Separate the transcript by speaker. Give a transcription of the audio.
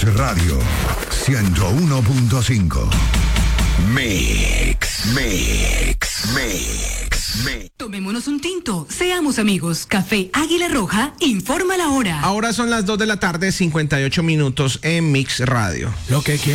Speaker 1: Radio 101.5. Mix.
Speaker 2: Tomémonos un tinto, seamos amigos. Café Águila Roja informa la hora.
Speaker 3: Ahora son las 2 de la tarde, 58 minutos en Mix Radio.
Speaker 4: Lo que quiero